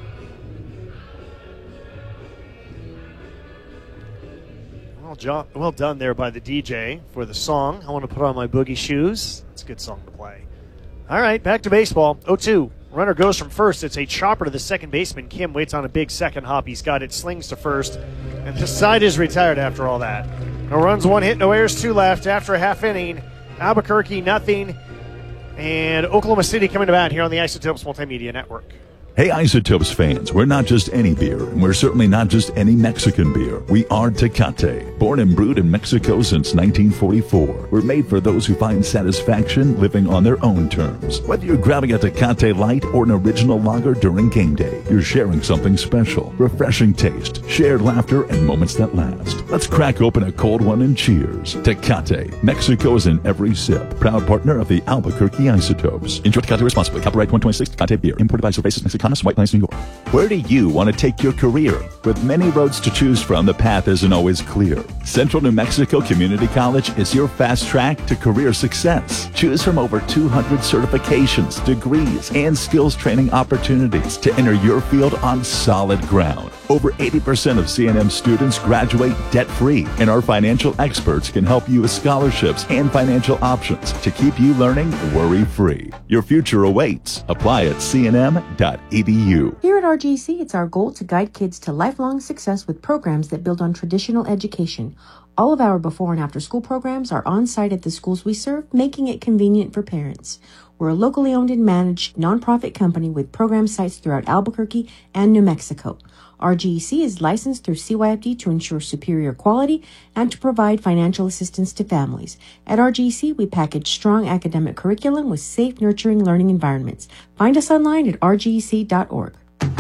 Well done there by the DJ for the song. I want to put on my boogie shoes. It's a good song to play. All right, back to baseball. 0-2. Runner goes from first. It's a chopper to the second baseman. Kim waits on a big second hop. He's got it, slings to first. And the side is retired after all that. No runs, 1 hit, no errors, 2 left after a half inning. Albuquerque, nothing. And Oklahoma City coming to bat here on the Isotopes Multimedia Network. Hey, Isotopes fans, we're not just any beer, and we're certainly not just any Mexican beer. We are Tecate. Born and brewed in Mexico since 1944. We're made for those who find satisfaction living on their own terms. Whether you're grabbing a Tecate Light or an original lager during game day, you're sharing something special. Refreshing taste, shared laughter, and moments that last. Let's crack open a cold one and cheers. Tecate. Mexico is in every sip. Proud partner of the Albuquerque Isotopes. Enjoy Tecate responsibly. Copyright 2026 Tecate Beer. Imported by Cervezas Mexicanas, White Plains, New York. Where do you want to take your career? With many roads to choose from, the path isn't always clear. Central New Mexico Community College is your fast track to career success. Choose from over 200 certifications, degrees, and skills training opportunities to enter your field on solid ground. Over 80% of CNM students graduate debt-free, and our financial experts can help you with scholarships and financial options to keep you learning worry-free. Your future awaits. Apply at cnm.edu. Here at RGC, it's our goal to guide kids to lifelong success with programs that build on traditional education. All of our before and after school programs are on site at the schools we serve, making it convenient for parents. We're a locally owned and managed nonprofit company with program sites throughout Albuquerque and New Mexico. RGEC is licensed through CYFD to ensure superior quality and to provide financial assistance to families. At RGEC, we package strong academic curriculum with safe, nurturing learning environments. Find us online at rgec.org.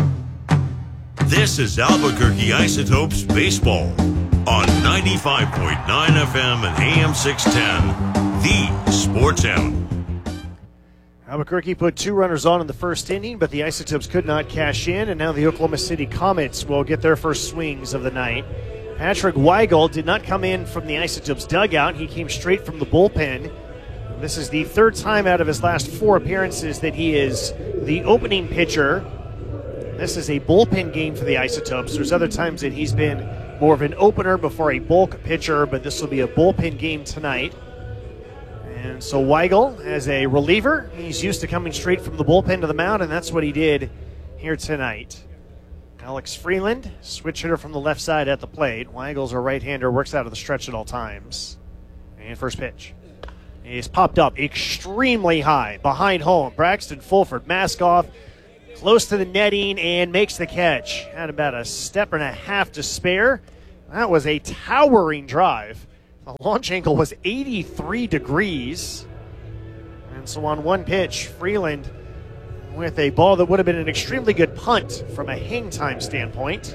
This is Albuquerque Isotopes Baseball on 95.9 FM and AM 610, the Sports Animal. Albuquerque put 2 runners on in the first inning, but the Isotopes could not cash in, and now the Oklahoma City Comets will get their first swings of the night. Patrick Weigel did not come in from the Isotopes dugout. He came straight from the bullpen. This is the third time out of his last 4 appearances that he is the opening pitcher. This is a bullpen game for the Isotopes. There's other times that he's been more of an opener before a bulk pitcher, but this will be a bullpen game tonight. And so Weigel, as a reliever, he's used to coming straight from the bullpen to the mound, and that's what he did here tonight. Alex Freeland, switch hitter from the left side at the plate. Weigel's a right-hander, works out of the stretch at all times. And first pitch is popped up extremely high behind home. Braxton Fulford, mask off, close to the netting, and makes the catch. Had about a step and a half to spare. That was a towering drive. The launch angle was 83 degrees. And so on one pitch, Freeland with a ball that would have been an extremely good punt from a hang time standpoint.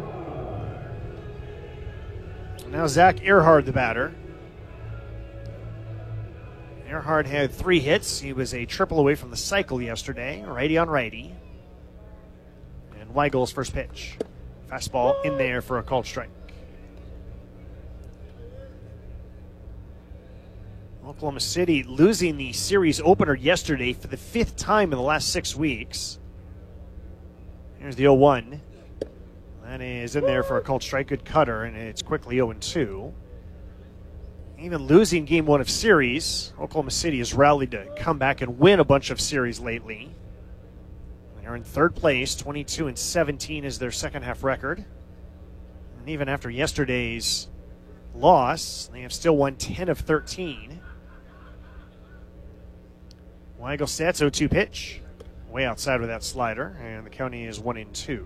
Now Zach Earhart, the batter. Earhart had 3 hits. He was a triple away from the cycle yesterday, righty on righty. And Weigel's first pitch. Fastball in there for a called strike. Oklahoma City losing the series opener yesterday for the 5th time in the last 6 weeks. Here's the 0-1. That is in there for a called strike. Good cutter, and it's quickly 0-2. Even losing game 1 of series, Oklahoma City has rallied to come back and win a bunch of series lately. They're in 3rd place. 22-17 is their second half record. And even after yesterday's loss, they have still won 10 of 13. Weigel sets 0-2 pitch. Way outside with that slider, and the county is 1-2.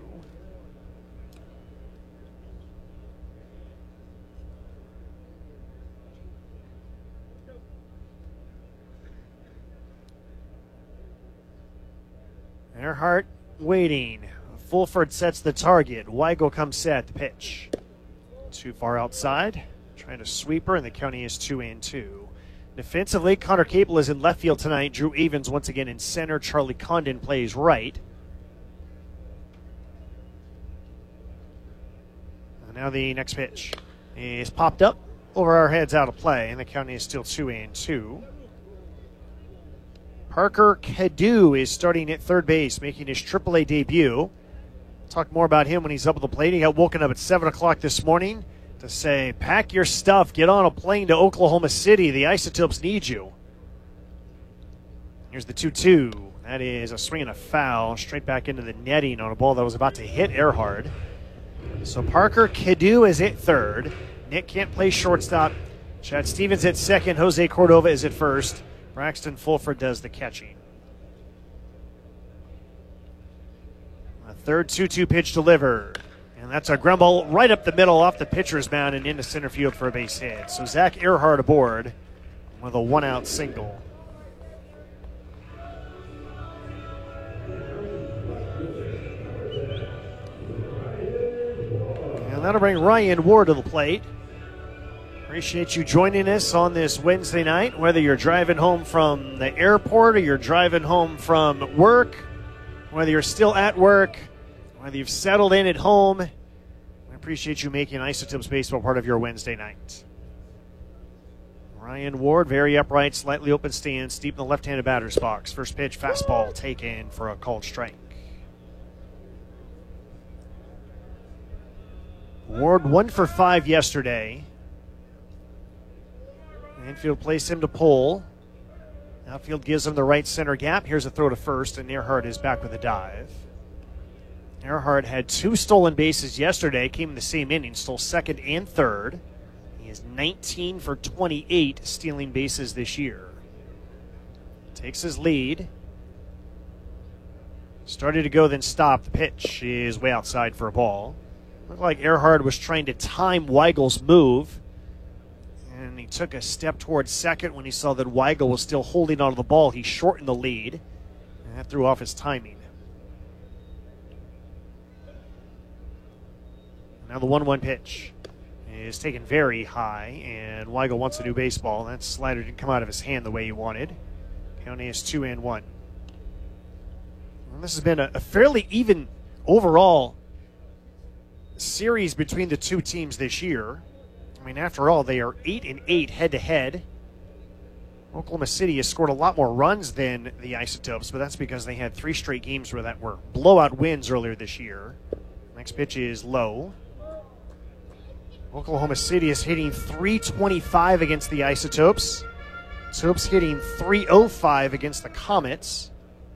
Earhart waiting. Fulford sets the target. Weigel comes set. The pitch. Too far outside. Trying to sweeper, and the county is 2-2. Defensively, Connor Capel is in left field tonight. Drew Avens once again in center. Charlie Condon plays right. And now the next pitch is popped up over our heads, out of play, and the county is still 2-2. Parker Cadu is starting at third base, making his AAA debut. Talk more about him when he's up at the plate. He got woken up at 7 o'clock this morning to say, pack your stuff, get on a plane to Oklahoma City. The Isotopes need you. Here's the 2-2. That is a swing and a foul straight back into the netting on a ball that was about to hit Earhart. So Parker Cadu is at third. Nick Kent plays shortstop. Chad Stevens at second. Jose Cordova is at first. Braxton Fulford does the catching. A third 2-2 pitch delivered. And that's a ground ball right up the middle off the pitcher's mound and into center field for a base hit. So Zach Earhart aboard with a 1-out single. And that'll bring Ryan Ward to the plate. Appreciate you joining us on this Wednesday night, whether you're driving home from the airport or you're driving home from work, whether you're still at work, whether you've settled in at home. I appreciate you making Isotopes Baseball part of your Wednesday night. Ryan Ward, very upright, slightly open stance, deep in the left-handed batter's box. First pitch, fastball taken for a called strike. Ward 1 for 5 yesterday. Infield placed him to pull. Outfield gives him the right center gap. Here's a throw to first, and Earhart is back with a dive. Earhart had 2 stolen bases yesterday, came in the same inning, stole second and third. He is 19 for 28 stealing bases this year. Takes his lead. Started to go, then stopped. The pitch is way outside for a ball. Looked like Earhart was trying to time Weigel's move. And he took a step towards second when he saw that Weigel was still holding onto the ball. He shortened the lead, and that threw off his timing. Now the 1-1 pitch is taken very high, and Weigel wants a new baseball. That slider didn't come out of his hand the way he wanted. County is 2-1. And this has been a fairly even overall series between the two teams this year. I mean, after all, they are 8-8 head-to-head. Oklahoma City has scored a lot more runs than the Isotopes, but that's because they had 3 straight games where that were blowout wins earlier this year. Next pitch is low. Oklahoma City is hitting .325 against the Isotopes. Isotopes hitting .305 against the Comets.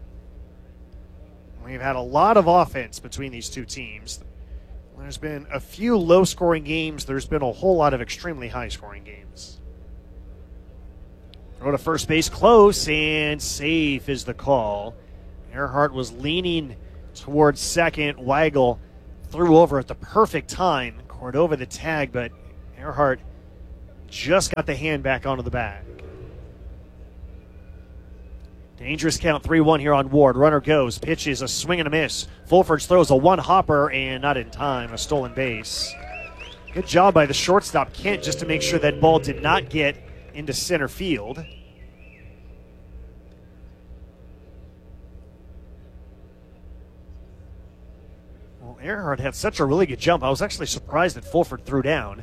We've had a lot of offense between these two teams. There's been a few low-scoring games. There's been a whole lot of extremely high-scoring games. Throw to first base close, and safe is the call. Earhart was leaning towards second. Weigel threw over at the perfect time. Cordova the tag, but Earhart just got the hand back onto the bag. Dangerous count 3-1 here on Ward. Runner goes. Pitch is a swing and a miss. Fulford throws a one-hopper and not in time. A stolen base. Good job by the shortstop, Kent, just to make sure that ball did not get into center field. Well, Earhart had such a really good jump. I was actually surprised that Fulford threw down.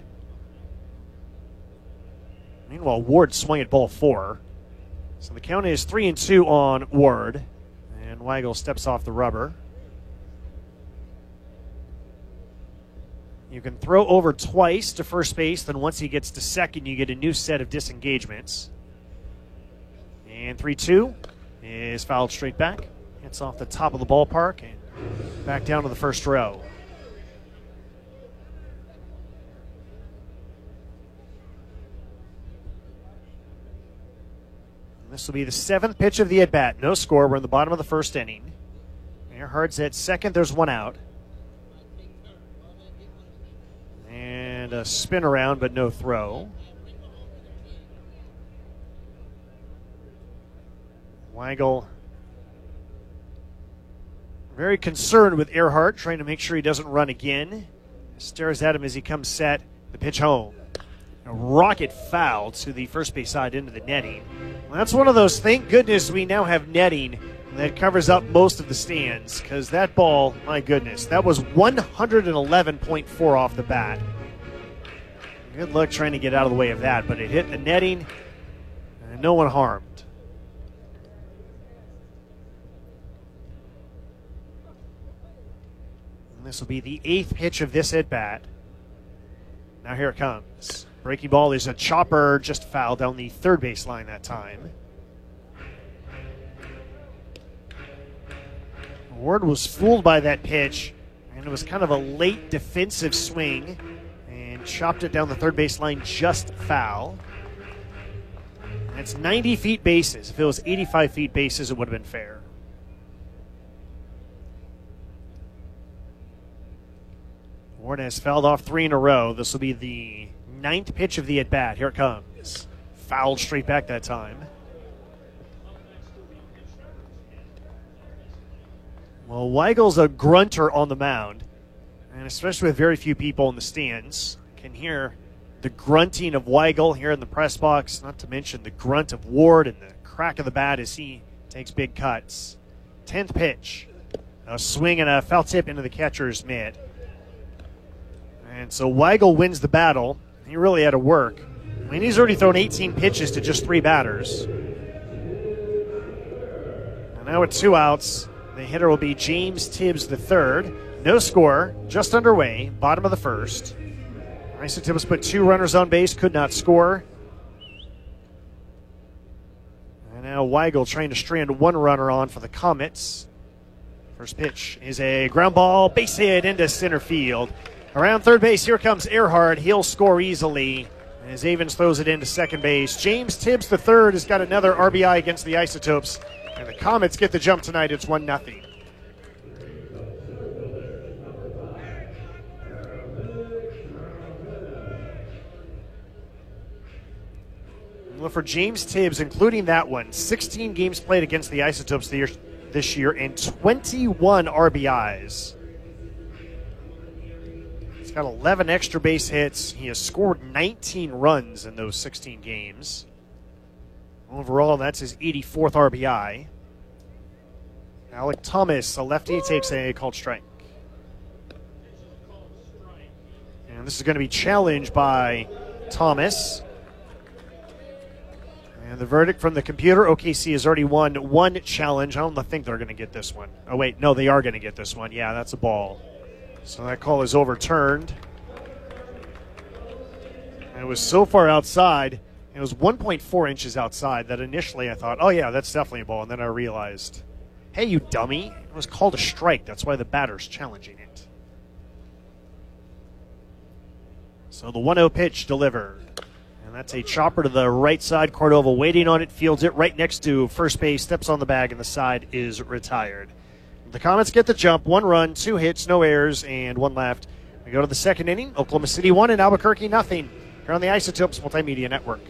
Meanwhile, Ward swung at ball 4. So the count is 3-2 on Ward. And Weigel steps off the rubber. You can throw over twice to first base, then once he gets to second, you get a new set of disengagements. And 3-2 is fouled straight back. Hits off the top of the ballpark and back down to the first row. And this will be the 7th pitch of the at-bat. No score. We're in the bottom of the first inning. Earhart's at second. There's one out. And a spin around, but no throw. Weigel very concerned with Earhart, trying to make sure he doesn't run again. Stares at him as he comes set. The pitch home. A rocket foul to the first base side into the netting. Well, that's one of those, thank goodness we now have netting that covers up most of the stands, because that ball, my goodness, that was 111.4 off the bat. Good luck trying to get out of the way of that, but it hit the netting and no one harmed. And this will be the 8th pitch of this at-bat. Now here it comes. Breaking ball is a chopper, just foul down the third base line that time. Ward was fooled by that pitch, and it was kind of a late defensive swing. Chopped it down the third base line, just foul. And it's 90 feet bases. If it was 85 feet bases, it would have been fair. Ward has fouled off 3 in a row. This will be the 9th pitch of the at-bat. Here it comes. Fouled straight back that time. Well, Weigel's a grunter on the mound, and especially with very few people in the stands. Can hear the grunting of Weigel here in the press box, not to mention the grunt of Ward and the crack of the bat as he takes big cuts. 10th pitch. A swing and a foul tip into the catcher's mitt. And so Weigel wins the battle. He really had to work. I mean, he's already thrown 18 pitches to just 3 batters. And now with 2 outs, the hitter will be James Tibbs III. No score, just underway, bottom of the first. Isotopes put 2 runners on base, could not score. And now Weigel trying to strand 1 runner on for the Comets. First pitch is a ground ball, base hit into center field. Around third base, here comes Earhart. He'll score easily as Avens throws it into second base. James Tibbs III has got another RBI against the Isotopes. And the Comets get the jump tonight. It's 1-0. Well, for James Tibbs, including that one, 16 games played against the Isotopes this year and 21 RBIs. He's got 11 extra base hits. He has scored 19 runs in those 16 games. Overall, that's his 84th RBI. Alec Thomas, a lefty, takes a called strike. And this is going to be challenged by Thomas. And the verdict from the computer, OKC has already won one challenge. I don't think they're going to get this one. Oh, wait, no, they are going to get this one. Yeah, that's a ball. So that call is overturned. And it was so far outside, it was 1.4 inches outside that initially I thought, oh, yeah, that's definitely a ball. And then I realized, hey, you dummy, it was called a strike. That's why the batter's challenging it. So the 1-0 pitch delivered. And that's a chopper to the right side. Cordova waiting on it, fields it right next to first base, steps on the bag, and the side is retired. The Comets get the jump. 1 run, 2 hits, no errors, and 1 left. We go to the second inning. Oklahoma City 1 and Albuquerque nothing. Here on the Isotopes Multimedia Network.